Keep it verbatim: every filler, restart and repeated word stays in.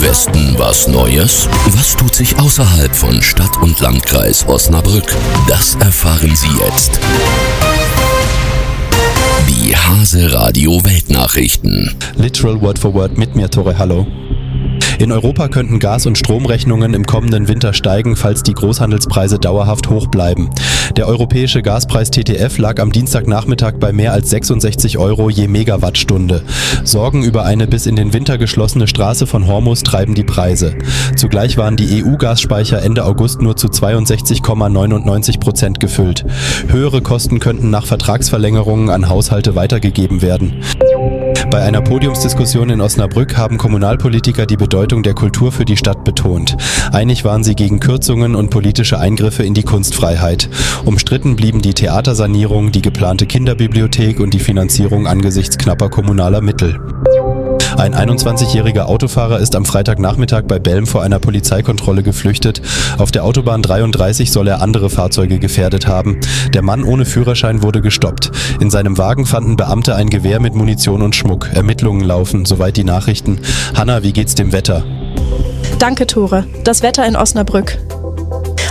Westen was Neues? Was tut sich außerhalb von Stadt und Landkreis Osnabrück? Das erfahren Sie jetzt. Die Hase Radio Weltnachrichten. Literal Word for Word mit mir, Tore, hallo. In Europa könnten Gas- und Stromrechnungen im kommenden Winter steigen, falls die Großhandelspreise dauerhaft hoch bleiben. Der europäische Gaspreis T T F lag am Dienstagnachmittag bei mehr als sechsundsechzig Euro je Megawattstunde. Sorgen über eine bis in den Winter geschlossene Straße von Hormuz treiben die Preise. Zugleich waren die E U-Gasspeicher Ende August nur zu zweiundsechzig Komma neunundneunzig Prozent gefüllt. Höhere Kosten könnten nach Vertragsverlängerungen an Haushalte weitergegeben werden. Bei einer Podiumsdiskussion in Osnabrück haben Kommunalpolitiker die Bedeutung der Kultur für die Stadt betont. Einig waren sie gegen Kürzungen und politische Eingriffe in die Kunstfreiheit. Umstritten blieben die Theatersanierung, die geplante Kinderbibliothek und die Finanzierung angesichts knapper kommunaler Mittel. Ein einundzwanzigjähriger Autofahrer ist am Freitagnachmittag bei Belm vor einer Polizeikontrolle geflüchtet. Auf der Autobahn dreiunddreißig soll er andere Fahrzeuge gefährdet haben. Der Mann ohne Führerschein wurde gestoppt. In seinem Wagen fanden Beamte ein Gewehr mit Munition und Schmuck. Ermittlungen laufen, soweit die Nachrichten. Hanna, wie geht's dem Wetter? Danke, Tore. Das Wetter in Osnabrück.